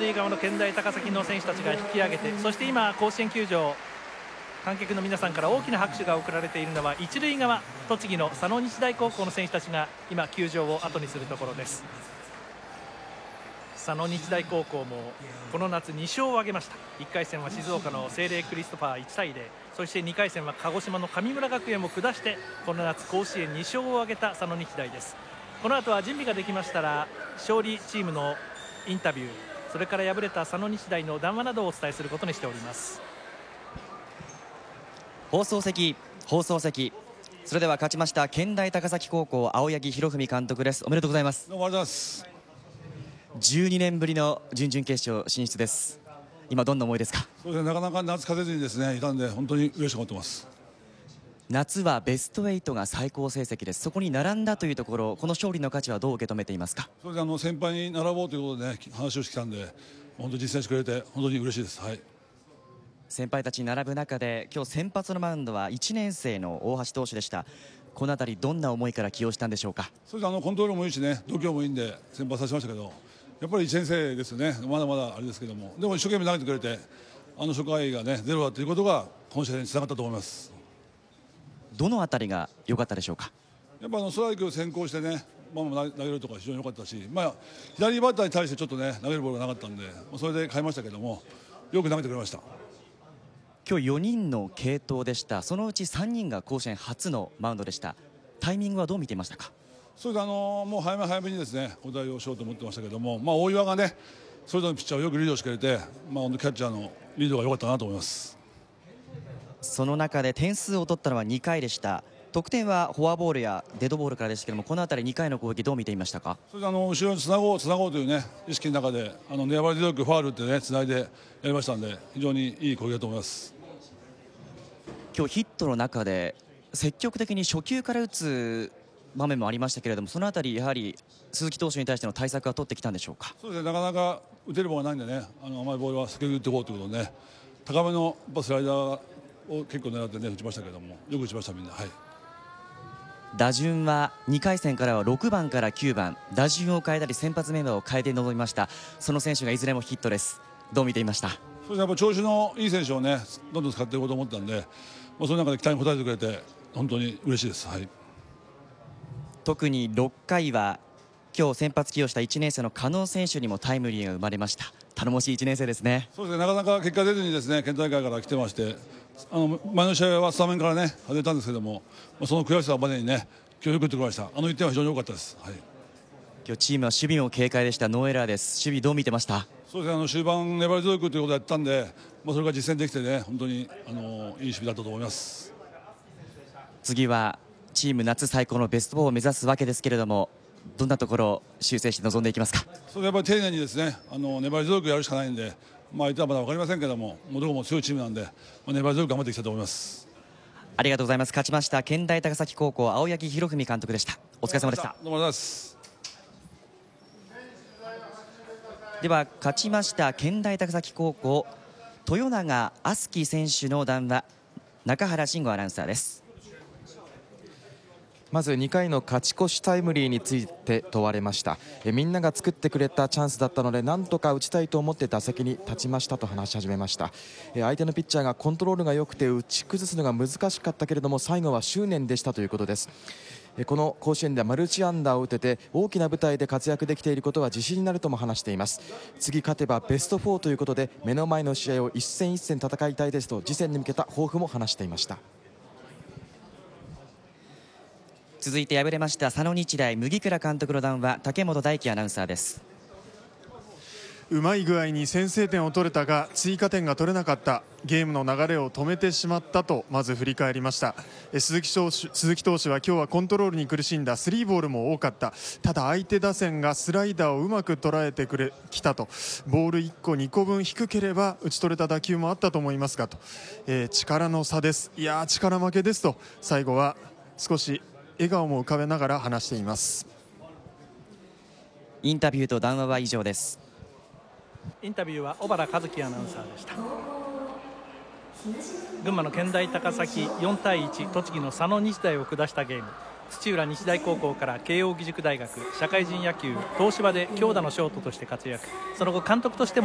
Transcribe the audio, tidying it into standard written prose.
塁側の健大高崎の選手たちが引き上げて、そして今甲子園球場観客の皆さんから大きな拍手が送られているのは一塁側、栃木の佐野日大高校の選手たちが今球場を後にするところです。佐野日大高校もこの夏2勝を挙げました。1回戦は静岡の聖隷クリストファー1対0、そして2回戦は鹿児島の神村学園を下してこの夏甲子園2勝を挙げた佐野日大です。この後は準備ができましたら勝利チームのインタビュー、それから敗れた佐野日大の談話などをお伝えすることにしております。 放送席、それでは勝ちました健大高崎高校青柳博文監督です。おめでとうございます。 どうもありがとうございます。 12年ぶりの準々決勝進出です。今どんな思いですか？ そうですね、なかなか夏勝てずにですねいたんで本当に嬉しく思ってます。 夏はベスト8が最高成績です。そこに並んだというところ、この勝利の価値はどう受け止めていますか？ それで先輩に並ぼうということで、ね、話をしてきたんで本当に実践してくれて本当に嬉しいです。はい、 先輩たちに並ぶ中で今日先発のマウンドは1年生の大橋投手でした。このあたりどんな思いから起用したんでしょうか？ それでコントロールもいいしね、度胸もいいんで先発させましたけど、やっぱり1年生ですよね。まだまだあれですけども、でも一生懸命投げてくれて初回がねゼロだということが今試合につながったと思います。 どのあたりが良かったでしょうか？ やっぱストライクを先行してね、投げるとか非常に良かったし、左バッターに対してちょっとね投げるボールがなかったんで、それで変えましたけどもよく投げてくれました。 今日4人の継投でした。そのうち3人が甲子園初のマウンドでした。タイミングはどう見ていましたか？ そうですもう早めにですね交代をしようと思ってましたけども、大岩がねそれぞれのピッチャーをよくリードしてくれて、キャッチャーのリードが良かったなと思います。 その中で点数を取ったのは2回でした。得点はフォアボールやデッドボールからでしたけども、このあたり2回の攻撃どう見ていましたか？ それで後ろにつなごうというね意識の中で粘り強くファールってねつないでやりましたんで、非常にいい攻撃だと思います。 今日ヒットの中で積極的に初球から打つ場面もありましたけれども、そのあたりやはり鈴木投手に対しての対策は取ってきたんでしょうか？ そうですね、なかなか打てるボールがないんでね、甘いボールは積極的に打っていこうということでね、高めのスライダーを結構狙ってね打ちましたけども、よく打ちましたみんな。はい、 打順は2回戦からは6番から9番、打順を変えたり先発メンバーを変えて臨みました。その選手がいずれもヒットです。どう見ていました？ そうですね、やっぱ調子のいい選手をねどんどん使っていこうと思ったんで、その中で期待に応えてくれて本当に嬉しいです。はい、 特に6回は今日先発起用した1年生の加納選手にもタイムリーが生まれました。頼もしい1年生ですね。 そうですね、なかなか結果出ずにですね県大会から来てまして、前の試合はスタメンからね外れたんですけども、その悔しさをバネにね今日よく打ってくれました。1点は非常に良かったです。はい、 今日チームは守備も軽快でした。ノーエラーです。守備どう見てました？ そうですね、終盤粘り強くということをやったんで、それが実践できてね本当にいい守備だったと思います。 次はチーム夏最高のベスト4を目指すわけですけれども、どんなところを修正して臨んでいきますか？ それやっぱり丁寧にですね粘り強くやるしかないんで、相手はまだ分かりませんけども、どこも強いチームなんで、粘り強く頑張っていきたいと思います。 ありがとうございます。勝ちました健大高崎高校青柳博文監督でした。お疲れ様でした。 どうもありがとうございます。 では勝ちました健大高崎高校豊永敦樹選手の談話、中原慎吾アナウンサーです。 まず2回の勝ち越しタイムリーについて問われました。みんなが作ってくれたチャンスだったのでなんとか打ちたいと思って打席に立ちましたと話し始めました。相手のピッチャーがコントロールが良くて打ち崩すのが難しかったけれども最後は執念でしたということです。この甲子園ではマルチ安打を打てて大きな舞台で活躍できていることは自信になるとも話しています。次勝てばベスト4ということで目の前の試合を一戦一戦戦いたいですと次戦に向けた抱負も話していました。 続いて敗れました佐野日大麦倉監督の談話、竹本大輝アナウンサーです。 うまい具合に先制点を取れたが追加点が取れなかった、ゲームの流れを止めてしまったとまず振り返りました。鈴木投手は今日はコントロールに苦しんだ、スリーボールも多かった、ただ相手打線がスライダーをうまく捉えてきたと、ボール1個2個分低ければ打ち取れた打球もあったと思いますがと、力の差です、いや力負けですと最後は少し笑顔も浮かべながら話しています。 インタビューと談話は以上です。 インタビューは小原和樹アナウンサーでした。群馬の健大高崎4対1、栃木の佐野日大を下したゲーム、土浦日大高校から慶応義塾大学、社会人野球東芝で強打のショートとして活躍、その後監督としても